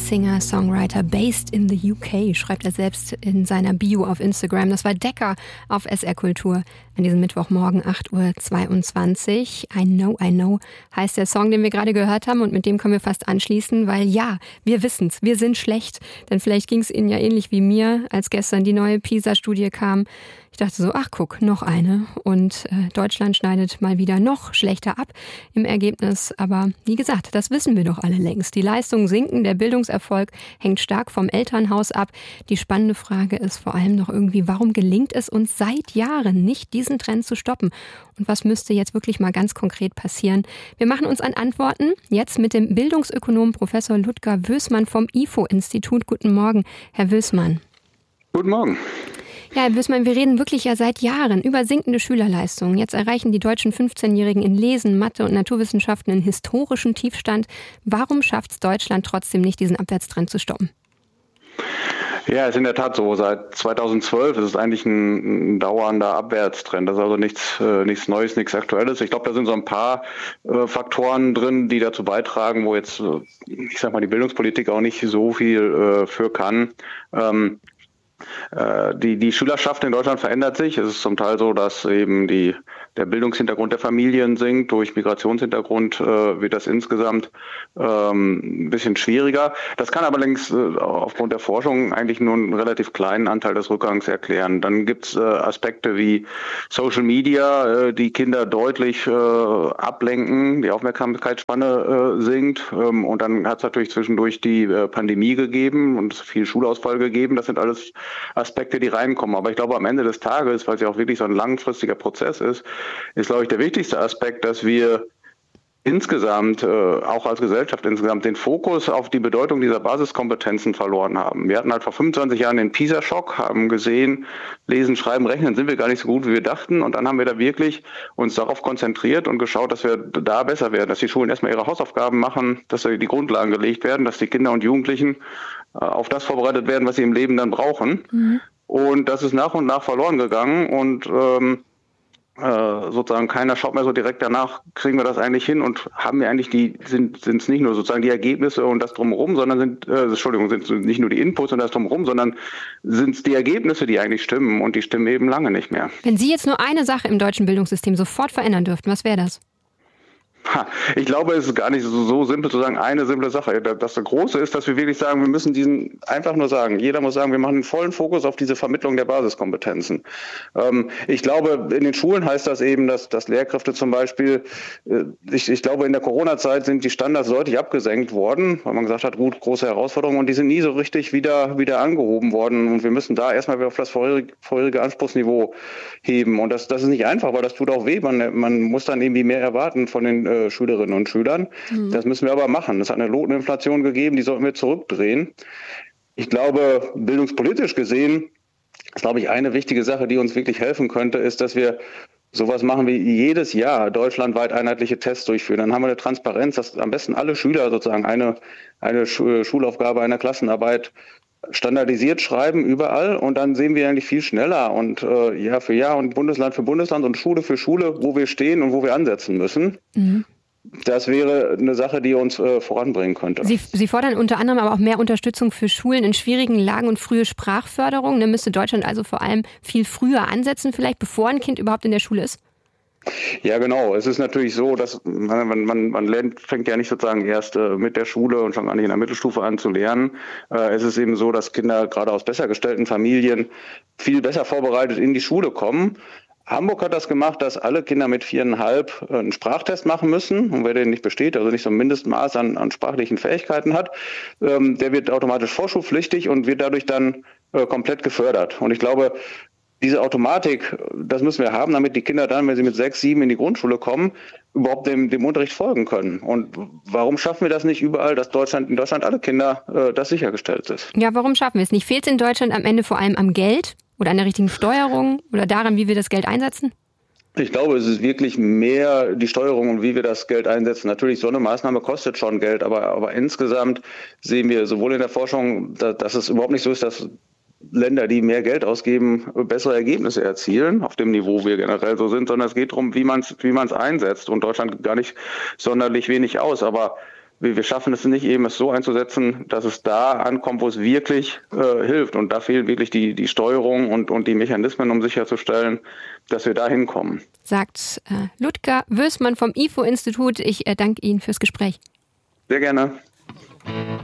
Singer-Songwriter based in the UK, schreibt er selbst in seiner Bio auf Instagram. Das war Decker auf SR Kultur an diesem Mittwochmorgen 8:22 Uhr. I know heißt der Song, den wir gerade gehört haben, und mit dem können wir fast anschließen, weil ja, wir wissen's, wir sind schlecht. Denn vielleicht ging's Ihnen ja ähnlich wie mir, als gestern die neue PISA-Studie kam. Ich dachte so, ach guck, noch eine. Und Deutschland schneidet mal wieder noch schlechter ab im Ergebnis. Aber wie gesagt, das wissen wir doch alle längst. Die Leistungen sinken, der Bildungserfolg hängt stark vom Elternhaus ab. Die spannende Frage ist vor allem noch irgendwie, warum gelingt es uns seit Jahren nicht, diesen Trend zu stoppen? Und was müsste jetzt wirklich mal ganz konkret passieren? Wir machen uns an Antworten jetzt mit dem Bildungsökonom Professor Ludger Wößmann vom IFO-Institut. Guten Morgen, Herr Wößmann. Guten Morgen. Ja, Herr Wößmann, wir reden wirklich ja seit Jahren über sinkende Schülerleistungen. Jetzt erreichen die deutschen 15-Jährigen in Lesen, Mathe und Naturwissenschaften einen historischen Tiefstand. Warum schafft es Deutschland trotzdem nicht, diesen Abwärtstrend zu stoppen? Ja, ist in der Tat so. Seit 2012 ist es eigentlich ein dauernder Abwärtstrend. Das ist also nichts Neues, nichts Aktuelles. Ich glaube, da sind so ein paar Faktoren drin, die dazu beitragen, wo jetzt, ich sag mal, die Bildungspolitik auch nicht so viel für kann. Die Schülerschaft in Deutschland verändert sich. Es ist zum Teil so, dass eben der Bildungshintergrund der Familien sinkt. Durch Migrationshintergrund wird das insgesamt ein bisschen schwieriger. Das kann allerdings aufgrund der Forschung eigentlich nur einen relativ kleinen Anteil des Rückgangs erklären. Dann gibt es Aspekte wie Social Media, die Kinder deutlich ablenken, die Aufmerksamkeitsspanne sinkt. Und dann hat es natürlich zwischendurch die Pandemie gegeben und viel Schulausfall gegeben. Das sind alles Aspekte, die reinkommen. Aber ich glaube, am Ende des Tages, weil es ja auch wirklich so ein langfristiger Prozess ist, glaube ich, der wichtigste Aspekt, dass wir insgesamt, auch als Gesellschaft insgesamt, den Fokus auf die Bedeutung dieser Basiskompetenzen verloren haben. Wir hatten halt vor 25 Jahren den PISA-Schock, haben gesehen, Lesen, Schreiben, Rechnen sind wir gar nicht so gut, wie wir dachten. Und dann haben wir da wirklich uns darauf konzentriert und geschaut, dass wir da besser werden, dass die Schulen erstmal ihre Hausaufgaben machen, dass die Grundlagen gelegt werden, dass die Kinder und Jugendlichen auf das vorbereitet werden, was sie im Leben dann brauchen. Mhm. Und das ist nach und nach verloren gegangen und sozusagen keiner schaut mehr so direkt danach, kriegen wir das eigentlich hin, und haben wir eigentlich sind es nicht nur sozusagen die Ergebnisse und das Drumherum, sondern sind nicht nur die Inputs und das Drumherum, sondern sind es die Ergebnisse, die eigentlich stimmen, und die stimmen eben lange nicht mehr. Wenn Sie jetzt nur eine Sache im deutschen Bildungssystem sofort verändern dürften, was wäre das? Ich glaube, es ist gar nicht so simpel zu sagen, eine simple Sache. Das Große ist, dass wir wirklich sagen, wir müssen jeder muss sagen, wir machen einen vollen Fokus auf diese Vermittlung der Basiskompetenzen. Ich glaube, in den Schulen heißt das eben, dass Lehrkräfte zum Beispiel, ich glaube, in der Corona-Zeit sind die Standards deutlich abgesenkt worden, weil man gesagt hat, gut, große Herausforderungen, und die sind nie so richtig wieder angehoben worden, und wir müssen da erstmal wieder auf das vorherige Anspruchsniveau heben, und das ist nicht einfach, weil das tut auch weh, man muss dann irgendwie mehr erwarten von den Schülerinnen und Schülern. Mhm. Das müssen wir aber machen. Es hat eine Noteninflation gegeben, die sollten wir zurückdrehen. Ich glaube, bildungspolitisch gesehen ist, glaube ich, eine wichtige Sache, die uns wirklich helfen könnte, ist, dass wir sowas machen wie jedes Jahr deutschlandweit einheitliche Tests durchführen. Dann haben wir eine Transparenz, dass am besten alle Schüler sozusagen eine Schulaufgabe, eine Klassenarbeit standardisiert schreiben überall, und dann sehen wir eigentlich viel schneller und Jahr für Jahr und Bundesland für Bundesland und Schule für Schule, wo wir stehen und wo wir ansetzen müssen. Mhm. Das wäre eine Sache, die uns voranbringen könnte. Sie fordern unter anderem aber auch mehr Unterstützung für Schulen in schwierigen Lagen und frühe Sprachförderung. Da müsste Deutschland also vor allem viel früher ansetzen, vielleicht bevor ein Kind überhaupt in der Schule ist? Ja, genau. Es ist natürlich so, dass man fängt ja nicht sozusagen erst mit der Schule und schon gar nicht in der Mittelstufe an zu lernen. Es ist eben so, dass Kinder gerade aus besser gestellten Familien viel besser vorbereitet in die Schule kommen. Hamburg hat das gemacht, dass alle Kinder mit 4,5 einen Sprachtest machen müssen. Und wer den nicht besteht, also nicht so ein Mindestmaß an sprachlichen Fähigkeiten hat, der wird automatisch vorschulpflichtig und wird dadurch dann komplett gefördert. Und ich glaube, diese Automatik, das müssen wir haben, damit die Kinder dann, wenn sie mit 6, 7 in die Grundschule kommen, überhaupt dem Unterricht folgen können. Und warum schaffen wir das nicht überall, dass in Deutschland alle Kinder das sichergestellt ist? Ja, warum schaffen wir es nicht? Fehlt es in Deutschland am Ende vor allem am Geld oder an der richtigen Steuerung oder daran, wie wir das Geld einsetzen? Ich glaube, es ist wirklich mehr die Steuerung und wie wir das Geld einsetzen. Natürlich, so eine Maßnahme kostet schon Geld, aber insgesamt sehen wir sowohl in der Forschung, dass es überhaupt nicht so ist, dass Länder, die mehr Geld ausgeben, bessere Ergebnisse erzielen, auf dem Niveau wir generell so sind, sondern es geht darum, wie man es einsetzt. Und Deutschland gar nicht sonderlich wenig aus. Aber wir schaffen es nicht eben, es so einzusetzen, dass es da ankommt, wo es wirklich hilft. Und da fehlen wirklich die Steuerung und die Mechanismen, um sicherzustellen, dass wir da hinkommen. Sagt Ludger Wößmann vom IFO-Institut. Ich danke Ihnen fürs Gespräch. Sehr gerne.